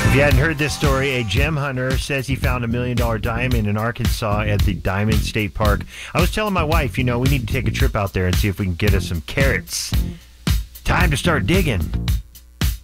If you hadn't heard this story, a gem hunter says he found $1 million diamond in Arkansas at the Diamond State Park. I was telling my wife, we need to take a trip out there and see if we can get us some carrots. Time to start digging.